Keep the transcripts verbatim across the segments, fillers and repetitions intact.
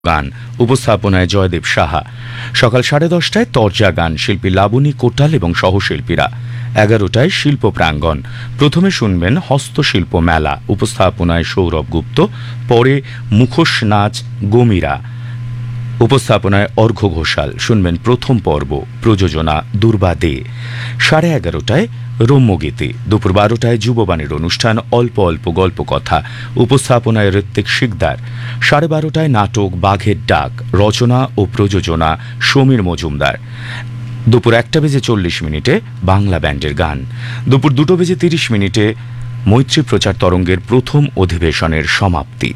গান উপস্থাপনায় জয়দেব সাহা। সকাল সাড়ে দশটায় তরজা গান, শিল্পী লাবণী কোটাল এবং সহশিল্পীরা। এগারোটায় শিল্প প্রাঙ্গণ। প্রথমে শুনবেন হস্তশিল্প মেলা, উপস্থাপনায় সৌরভ গুপ্ত। পরে মুখোশ নাচ গমিরা, উপস্থাপনায় অর্ঘ্য ঘোষাল। শুনবেন প্রথম পর্ব, প্রযোজনা দুর্বা দে। সাড়ে এগারোটায় রম্যগীতি। দুপুর বারোটায় যুববাণীর অনুষ্ঠান অল্প অল্প গল্প কথা, উপস্থাপনায় ঋত্বিক শিকদার। সাড়ে বারোটায় নাটক বাঘের ডাক, রচনা ও প্রযোজনা সমীর মজুমদার। দুপুর একটা বেজে চল্লিশ মিনিটে বাংলা ব্যান্ডের গান। দুপুর দুটো বেজে তিরিশ মিনিটে মৈত্রী প্রচার তরঙ্গের প্রথম অধিবেশনের সমাপ্তি।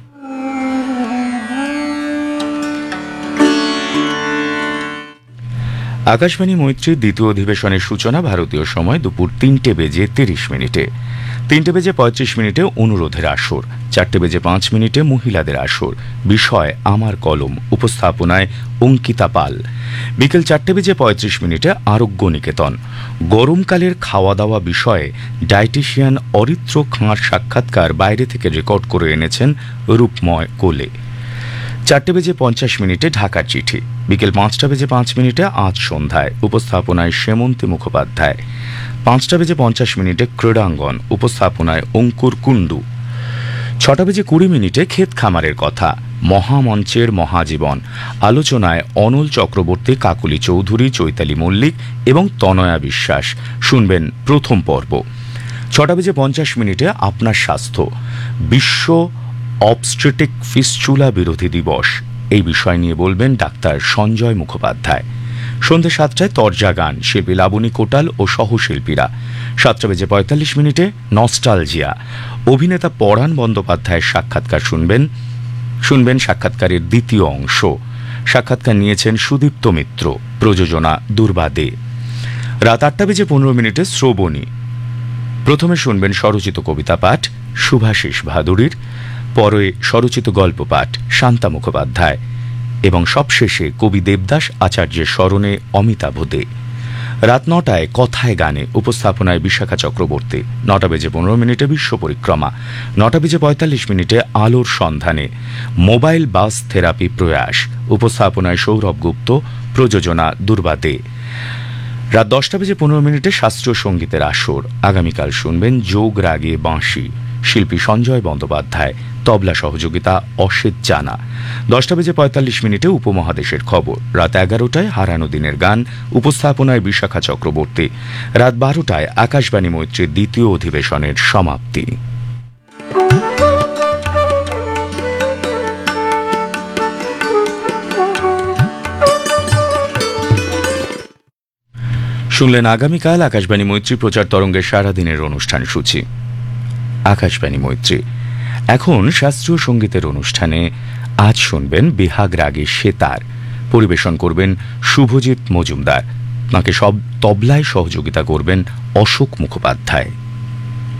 আকাশবাণী মৈত্রীর দ্বিতীয় অধিবেশনের সূচনা ভারতীয় সময় দুপুর তিনটে বেজে তিরিশ মিনিটে। তিনটে বেজে পঁয়ত্রিশ মিনিটে অনুরোধের আসর। চারটে বেজে পাঁচ মিনিটে মহিলাদের আসর, বিষয় আমার কলম, উপস্থাপনায় অঙ্কিতা পাল। বিকেল চারটে বেজে পঁয়ত্রিশ মিনিটে আরোগ্য নিকেতন, গরমকালের খাওয়া দাওয়া বিষয়ে ডায়েটিশিয়ান অরিত্র খাঁর সাক্ষাৎকার বাইরে থেকে রেকর্ড করে এনেছেন রূপময় কোলে। চারটে বেজে পঞ্চাশ মিনিটে ঢাকার চিঠি। বিকেল পাঁচটা বেজে পাঁচ মিনিটে আজ সন্ধ্যায়, উপস্থাপনায় সেমন্তী মুখোপাধ্যায়। পাঁচটা বেজে পঞ্চাশ মিনিটে ক্রীড়াঙ্গন, উপস্থাপনায় অঙ্কুর কুণ্ডু। ছটা বেজে কুড়ি মিনিটে ক্ষেত খামারের কথা, মহামঞ্চের মহাজীবন, আলোচনায় অনল চক্রবর্তী, কাকুলি চৌধুরী, চৈতালি মল্লিক এবং তনয়া বিশ্বাস। শুনবেন প্রথম পর্ব। ছটা বেজে পঞ্চাশ মিনিটে আপনার স্বাস্থ্য, বিশ্ব অবস্ট্রেটিক ফিস্চুলা বিরোধী দিবস, এই বিষয় নিয়ে বলবেন ডাক্তার সঞ্জয় মুখোপাধ্যায়। সন্ধ্যে সাতটায় তরজা গান, শিল্পী লাবণী কোটাল ও সহশিল্পীরা। সাতটা বেজে পঁয়তাল্লিশ মিনিটে নস্টালজিয়া, অভিনেতা পরাণ বন্দ্যোপাধ্যায়ের সাক্ষাৎকার শুনবেন শুনবেন সাক্ষাৎকারের দ্বিতীয় অংশ। সাক্ষাৎকার নিয়েছেন সুদীপ্ত মিত্র, প্রযোজনা দুর্বা দে। রাত আটটা বেজে পনেরো মিনিটে শ্রবণী। প্রথমে শুনবেন স্বরচিত কবিতা পাঠ শুভাশিস ভাদুরীর, পরে স্বরচিত গল্প পাঠ শান্তা মুখোপাধ্যায় এবং সবশেষে কবি দেবদাস আচার্যের স্মরণে অমিতাভ দে। রাত নটায় কথায় গানে, উপস্থাপনায় বিশাখা চক্রবর্তী। নটা বেজে পনেরো মিনিটে বিশ্ব পরিক্রমা। নটা বেজে পঁয়তাল্লিশ মিনিটে আলোর সন্ধানে, মোবাইল বাস থেরাপি প্রয়াস, উপস্থাপনায় সৌরভ গুপ্ত, প্রযোজনা দুর্বা দে। রাত দশটা বেজে পনেরো মিনিটে শাস্ত্রীয় সঙ্গীতের আসর। আগামীকাল শুনবেন যোগ রাগে বাঁশি, শিল্পী সঞ্জয় বন্দ্যোপাধ্যায়, তবলা সহযোগিতা অসিত জানা। দশটা বেজে পঁয়তাল্লিশ মিনিটে উপমহাদেশের খবর। রাত এগারোটায় হারানো দিনের গান, উপস্থাপনায় বিশাখা চক্রবর্তী। রাত বারোটায় আকাশবাণী মৈত্রীর দ্বিতীয় অধিবেশনের সমাপ্তি। শুনলেন আগামীকাল আকাশবাণী মৈত্রী প্রচার তরঙ্গের সারাদিনের অনুষ্ঠান সূচি। আকাশবাণী মৈত্রী। এখন শাস্ত্রীয় সঙ্গীতের অনুষ্ঠানে আজ শুনবেন বেহাগ রাগে সেতার, পরিবেশন করবেন শুভজিৎ মজুমদার। তাঁকে সব তবলায় সহযোগিতা করবেন অশোক মুখোপাধ্যায়।